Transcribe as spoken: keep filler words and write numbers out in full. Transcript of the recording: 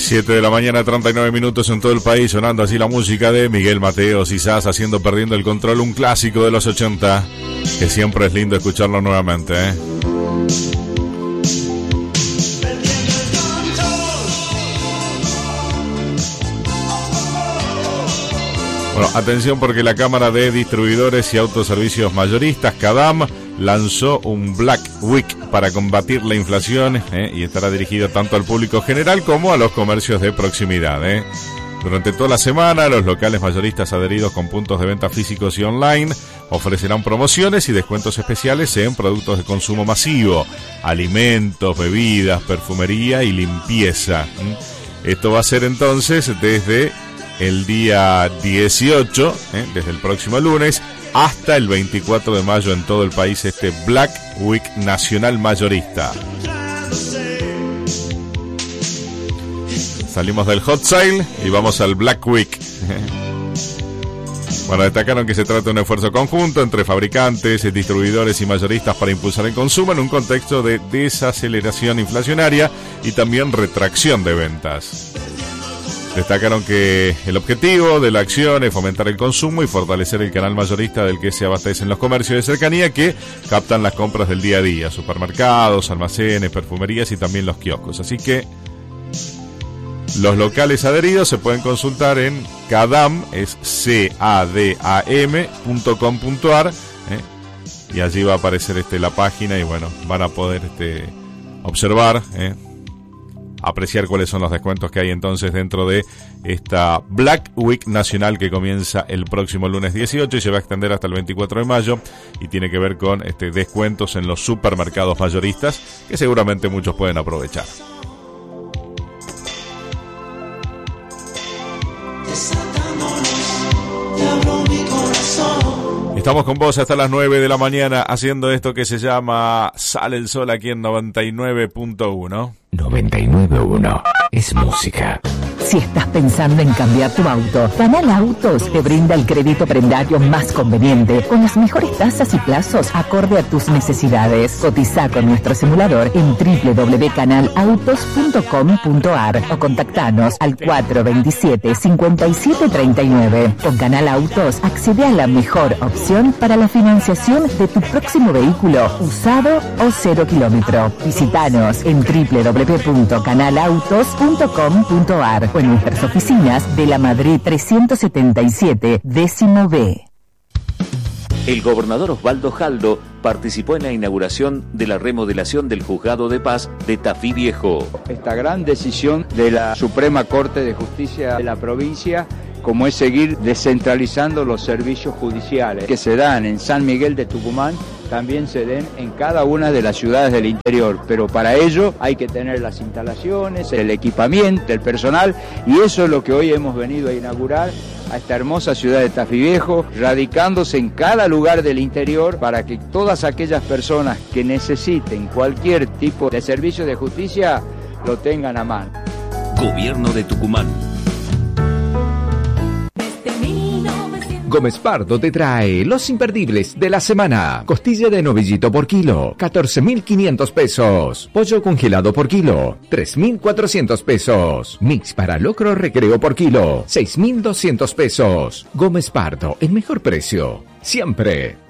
siete de la mañana, treinta y nueve minutos en todo el país, sonando así la música de Miguel Mateos y Sass haciendo Perdiendo el Control, un clásico de los ochenta, que siempre es lindo escucharlo nuevamente, ¿eh? Bueno, atención porque la Cámara de Distribuidores y Autoservicios Mayoristas, CADAM, lanzó un Black Week para combatir la inflación ¿eh? y estará dirigido tanto al público general como a los comercios de proximidad. ¿eh? Durante toda la semana, los locales mayoristas adheridos con puntos de venta físicos y online ofrecerán promociones y descuentos especiales en productos de consumo masivo, alimentos, bebidas, perfumería y limpieza. ¿eh? Esto va a ser entonces desde el día dieciocho, ¿eh? desde el próximo lunes, hasta el veinticuatro de mayo en todo el país, este Black Week Nacional Mayorista. Salimos del Hot Sale y vamos al Black Week. Bueno, destacaron que se trata de un esfuerzo conjunto entre fabricantes, distribuidores y mayoristas para impulsar el consumo en un contexto de desaceleración inflacionaria y también retracción de ventas. Destacaron que el objetivo de la acción es fomentar el consumo y fortalecer el canal mayorista del que se abastecen los comercios de cercanía que captan las compras del día a día, supermercados, almacenes, perfumerías y también los kioscos. Así que los locales adheridos se pueden consultar en cadam, es C A D A M punto com punto a r, ¿eh? y allí va a aparecer este, la página y bueno, van a poder este, observar, ¿eh? apreciar cuáles son los descuentos que hay entonces dentro de esta Black Week Nacional que comienza el próximo lunes dieciocho y se va a extender hasta el veinticuatro de mayo y tiene que ver con este, descuentos en los supermercados mayoristas que seguramente muchos pueden aprovechar. Estamos con vos hasta las nueve de la mañana haciendo esto que se llama Sale el Sol aquí en noventa y nueve punto uno. noventa y nueve punto uno es música. Si estás pensando en cambiar tu auto, Canal Autos te brinda el crédito prendario más conveniente, con las mejores tasas y plazos acorde a tus necesidades. Cotiza con nuestro simulador en doble u doble u doble u punto canal autos punto com punto a r o contactanos al cuatro dos siete, cinco siete tres nueve. Con Canal Autos accede a la mejor opción para la financiación de tu próximo vehículo, usado o cero kilómetro. Visítanos en doble u doble u doble u punto canal autos punto com punto a r o en nuestras oficinas de la Madrid trescientos setenta y siete, décimo B. El gobernador Osvaldo Jaldo participó en la inauguración de la remodelación del Juzgado de Paz de Tafí Viejo. Esta gran decisión de la Suprema Corte de Justicia de la provincia, como es seguir descentralizando los servicios judiciales que se dan en San Miguel de Tucumán, también se den en cada una de las ciudades del interior, pero para ello hay que tener las instalaciones, el equipamiento, el personal, y eso es lo que hoy hemos venido a inaugurar a esta hermosa ciudad de Tafí Viejo, radicándose en cada lugar del interior para que todas aquellas personas que necesiten cualquier tipo de servicio de justicia lo tengan a mano. Gobierno de Tucumán. Gómez Pardo te trae los imperdibles de la semana. Costilla de novillito por kilo, catorce mil quinientos pesos. Pollo congelado por kilo, tres mil cuatrocientos pesos. Mix para locro recreo por kilo, seis mil doscientos pesos. Gómez Pardo, el mejor precio, siempre.